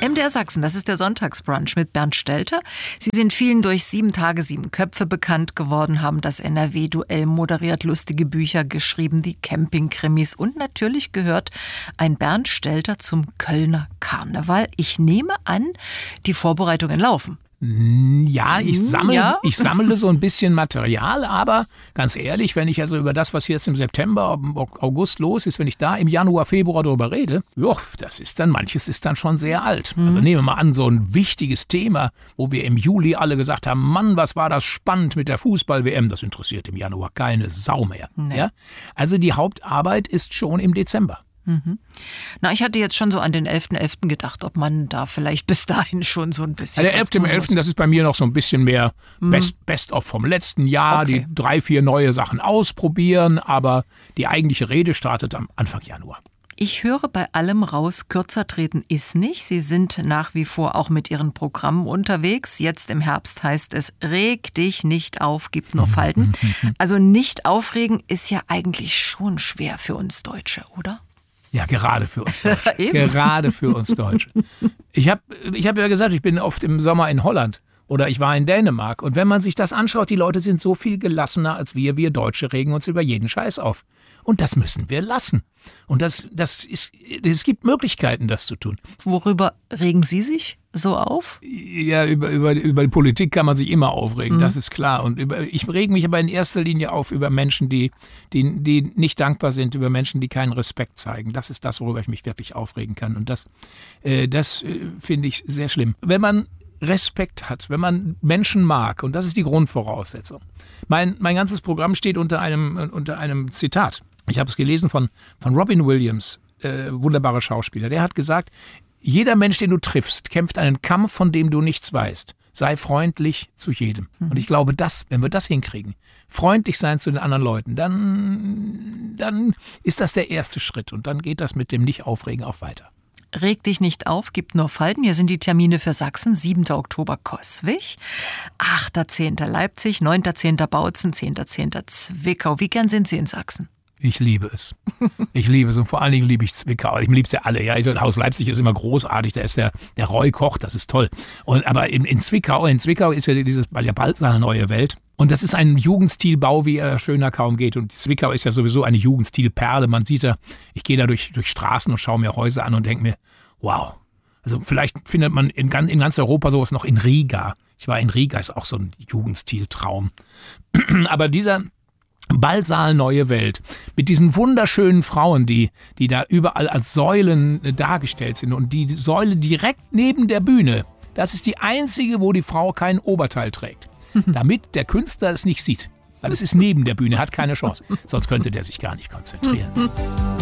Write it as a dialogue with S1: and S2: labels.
S1: MDR Sachsen, das ist der Sonntagsbrunch mit Bernd Stelter. Sie sind vielen durch 7 Tage, 7 Köpfe bekannt geworden, haben das NRW-Duell moderiert, lustige Bücher geschrieben, die Campingkrimis und natürlich gehört ein Bernd Stelter zum Kölner Karneval. Ich nehme an, die Vorbereitungen laufen.
S2: Ja, ich sammle so ein bisschen Material, aber ganz ehrlich, wenn ich also über das, was jetzt im September, August los ist, wenn ich da im Januar, Februar darüber rede, manches ist dann schon sehr alt. Also nehmen wir mal an, so ein wichtiges Thema, wo wir im Juli alle gesagt haben, Mann, was war das spannend mit der Fußball-WM, das interessiert im Januar keine Sau mehr. Nee. Ja? Also die Hauptarbeit ist schon im Dezember.
S1: Na, ich hatte jetzt schon so an den 11.11. gedacht, ob man da vielleicht bis dahin schon so ein bisschen...
S2: Der 11.11., das ist bei mir noch so ein bisschen mehr Best-of vom letzten Jahr, okay. Die 3, 4 neue Sachen ausprobieren, aber die eigentliche Rede startet am Anfang Januar.
S1: Ich höre bei allem raus, kürzer treten ist nicht. Sie sind nach wie vor auch mit Ihren Programmen unterwegs. Jetzt im Herbst heißt es, reg dich nicht auf, gib nur Falten. Also nicht aufregen ist ja eigentlich schon schwer für uns Deutsche, oder?
S2: Ja, gerade für uns Deutsche. Gerade für uns Deutsche. Ich hab ja gesagt, ich bin oft im Sommer in Holland oder ich war in Dänemark. Und wenn man sich das anschaut, die Leute sind so viel gelassener als wir. Wir Deutsche regen uns über jeden Scheiß auf. Und das müssen wir lassen. Und es gibt Möglichkeiten, das zu tun.
S1: Worüber regen Sie sich so auf?
S2: Ja, über die Politik kann man sich immer aufregen, das ist klar. Und ich rege mich aber in erster Linie auf über Menschen, die nicht dankbar sind, über Menschen, die keinen Respekt zeigen. Das ist das, worüber ich mich wirklich aufregen kann. Und das finde ich sehr schlimm. Wenn man Respekt hat, wenn man Menschen mag, und das ist die Grundvoraussetzung. Mein ganzes Programm steht unter einem Zitat. Ich habe es gelesen von Robin Williams, wunderbarer Schauspieler. Der hat gesagt, jeder Mensch, den du triffst, kämpft einen Kampf, von dem du nichts weißt. Sei freundlich zu jedem. Und ich glaube, wenn wir das hinkriegen, freundlich sein zu den anderen Leuten, dann ist das der erste Schritt. Und dann geht das mit dem Nicht-Aufregen auch weiter.
S1: Reg dich nicht auf, gib nur Falten. Hier sind die Termine für Sachsen. 7. Oktober Coswig, 8.10. Leipzig, 9.10. Bautzen, 10.10. Zwickau. Wie gern sind Sie in Sachsen?
S2: Ich liebe es. Und vor allen Dingen liebe ich Zwickau. Ich liebe es ja alle. Ja. Haus Leipzig ist immer großartig. Da ist der Roy Koch, das ist toll. Aber in Zwickau ist ja ja bald seine neue Welt. Und das ist ein Jugendstilbau, wie er schöner kaum geht. Und Zwickau ist ja sowieso eine Jugendstilperle. Man sieht da, ich gehe da durch Straßen und schaue mir Häuser an und denke mir, wow. Also vielleicht findet man in ganz Europa sowas noch in Riga. Ich war in Riga, ist auch so ein Jugendstiltraum. Aber dieser Ballsaal Neue Welt mit diesen wunderschönen Frauen, die da überall als Säulen dargestellt sind und die Säule direkt neben der Bühne, das ist die einzige, wo die Frau kein Oberteil trägt, damit der Künstler es nicht sieht, weil es ist neben der Bühne, hat keine Chance, sonst könnte der sich gar nicht konzentrieren.